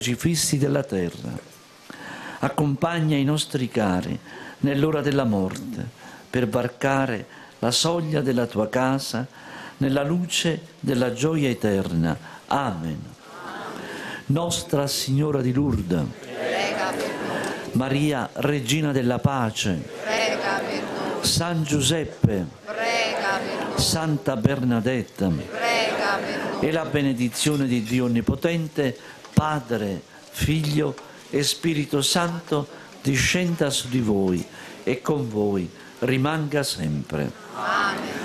fissi della terra. Accompagna i nostri cari nell'ora della morte per varcare la soglia della tua casa nella luce della gioia eterna. Amen. Nostra Signora di Lourdes, prega per noi. Maria, Regina della Pace, Prega per noi. San Giuseppe, Prega per noi. Santa Bernadetta, Prega per noi. e la benedizione di Dio Onnipotente, Padre, Figlio e Spirito Santo, discenda su di voi e con voi rimanga sempre. Amen.